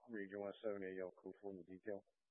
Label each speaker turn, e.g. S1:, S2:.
S1: Region 170, y'all, code 4 in the detail.